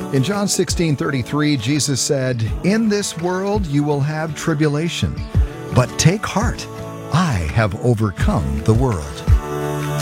In John 16:33, Jesus said, "In this world you will have tribulation, but take heart. I have overcome the world."